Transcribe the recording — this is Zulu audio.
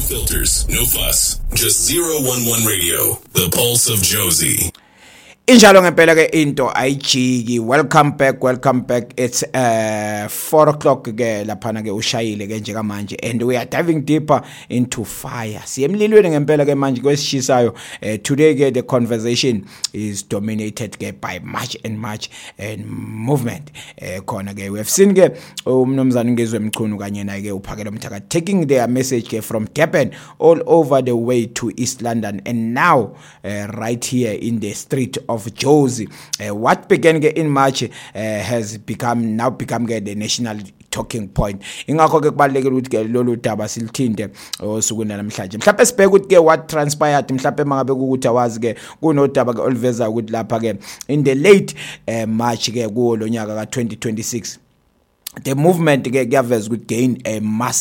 filters, no fuss. Just 011 Radio, the pulse of Jozi. Injalo ngempela ke into ayijiki. Welcome back. It's 4 o'clock ke laphana ke ushayile ke nje kamanje, and we are diving deeper into fire. Siyemlilweni ngempela ke manje kwesishisayo. Today ke the conversation is dominated ke by march and movement. Khona ke we have seen ke umnomzana ngezwe emchunu kanye naye ke uphakela umthaka taking their message ke from Durban all over the way to East London, and now right here in the street of Jozi. What began in March has become the national talking point. Ingakho ke kubalekile ukuthi ke lolu daba silithinte osukwini namhlanje. Mhlawumbe sibheke ukuthi ke what transpired, mhlawumbe mangabe ukuthi awazi ke kunodaba ke oliveza ukuthi lapha ke in the late March ke kulo nyaka ka 2026 the movement ke kuyaveza ukuthi gain a massive